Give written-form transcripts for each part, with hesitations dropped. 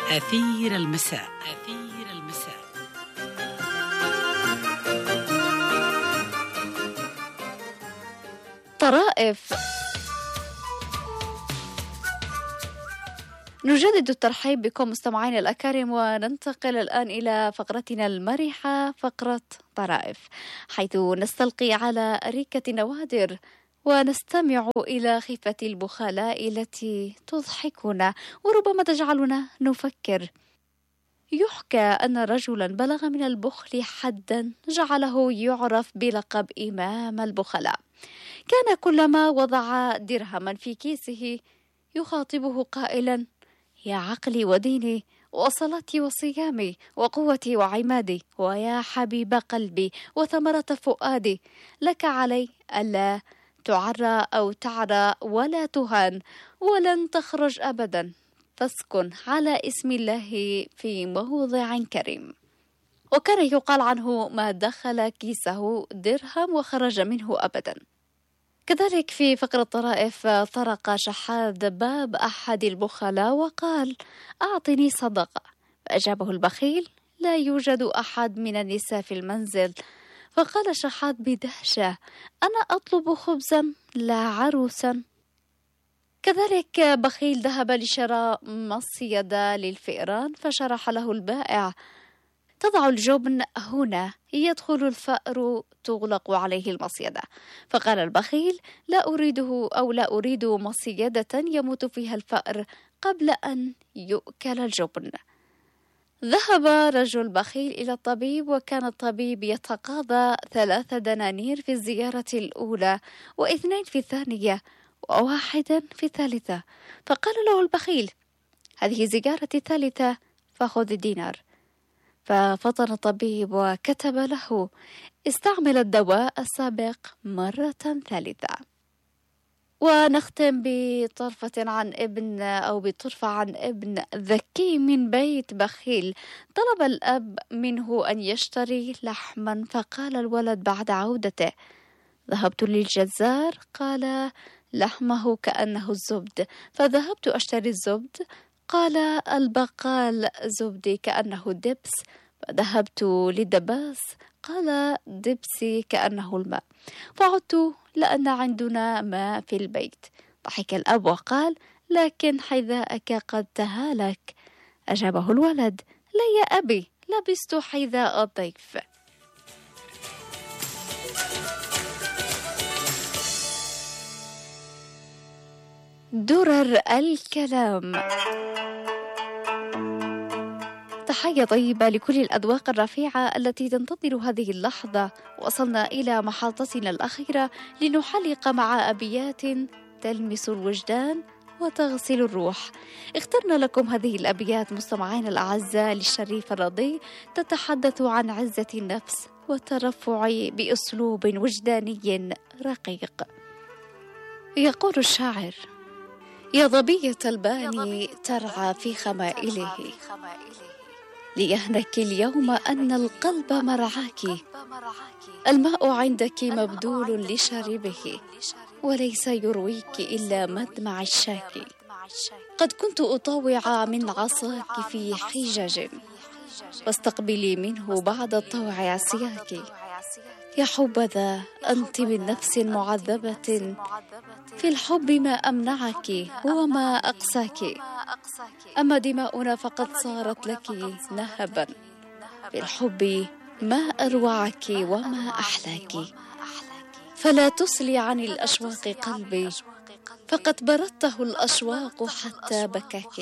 أثير المساء. أثير المساء. طرائف. نجدد الترحيب بكم مستمعين الأكارم، وننتقل الآن إلى فقرتنا المرحة، فقرة طرائف، حيث نستلقي على أريكة نوادر ونستمع إلى خفة البخلاء التي تضحكنا وربما تجعلنا نفكر. يحكى أن رجلا بلغ من البخل حدا جعله يعرف بلقب إمام البخلاء. كان كلما وضع درهما في كيسه يخاطبه قائلا: يا عقلي وديني وصلاتي وصيامي وقوتي وعمادي ويا حبيب قلبي وثمرة فؤادي، لك علي ألا تعرى أو تعرى ولا تهان ولن تخرج أبدا، فاسكن على اسم الله في موضع كريم. وكان يقال عنه: ما دخل كيسه درهم وخرج منه أبدا. كذلك في فقرة طرائف طرق شحاذ باب أحد البخلاء وقال: أعطني صدقة. فأجابه البخيل: لا يوجد أحد من النساء في المنزل. فقال شحاذ بدهشة: أنا أطلب خبزا لا عروسا. كذلك بخيل ذهب لشراء مصيدة للفئران، فشرح له البائع: تضع الجبن هنا يدخل الفأر تغلق عليه المصيدة. فقال البخيل: لا أريد مصيدة يموت فيها الفأر قبل أن يؤكل الجبن. ذهب رجل بخيل إلى الطبيب، وكان الطبيب يتقاضى 3 دنانير في الزيارة الأولى، و2 في الثانية، و1 في الثالثة. فقال له البخيل: هذه زيارتي الثالثة، فخذ دينار. ففطن الطبيب وكتب له: استعمل الدواء السابق مرة ثالثة. ونختم بطرفة عن ابن ذكي من بيت بخيل. طلب الأب منه أن يشتري لحما، فقال الولد بعد عودته: ذهبت للجزار، قال لحمه كأنه الزبد، فذهبت أشتري الزبد، قال البقال زبدي كأنه الدبس، فذهبت للدباس، قال دبسي كأنه الماء، فعدت لأن عندنا ماء في البيت. ضحك الأب وقال: لكن حذاءك قد تهالك. أجابه الولد: لا يا أبي، لبست حذاء الضيف. درر الكلام. تحية طيبة لكل الأذواق الرفيعة التي تنتظر هذه اللحظة. وصلنا إلى محطتنا الأخيرة لنحلق مع أبيات تلمس الوجدان وتغسل الروح. اخترنا لكم هذه الأبيات مستمعين الأعزاء للشريف الرضي، تتحدث عن عزة النفس والترفع بأسلوب وجداني رقيق. يقول الشاعر: يا ظبية الباني ترعى في خمائله، ليهنك اليوم أن القلب مرعاك، الماء عندك مبذول لشاربه، وليس يرويك إلا مدمع الشاكي. قد كنت أطوع من عصاك في حجج، فاستقبلي منه بعد الطوع عصياك. يا حبذا أنت من نفس معذبة، في الحب ما أمنعك وما أقساك، أما دماؤنا فقد صارت لك نهبا، في الحب ما أروعك وما أحلاك. فلا تسلي عن الأشواق قلبي، فقد بردته الأشواق حتى بكاك.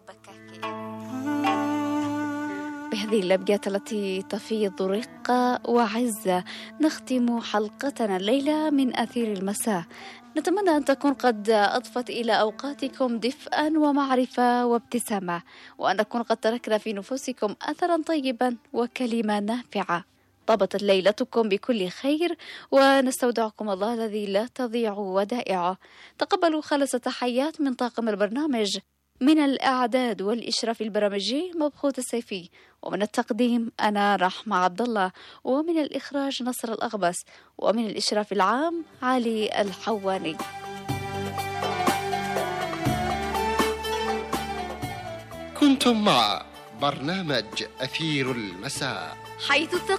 بهذه الأبيات التي تفيض رقة وعزة نختم حلقتنا الليلة من أثير المساء. نتمنى أن تكون قد أضفت إلى أوقاتكم دفئا ومعرفة وابتسامة، وأن نكون قد تركنا في نفوسكم أثرا طيبا وكلمة نافعة. طابت ليلتكم بكل خير، ونستودعكم الله الذي لا تضيع ودائعه. تقبلوا خالص تحيات من طاقم البرنامج، من الإعداد والإشراف البرامجي مبخوت السيفي، ومن التقديم أنا رحمة عبد الله، ومن الإخراج نصر الأغبس، ومن الإشراف العام علي الحواني. كنتم مع برنامج أثير المساء، حيث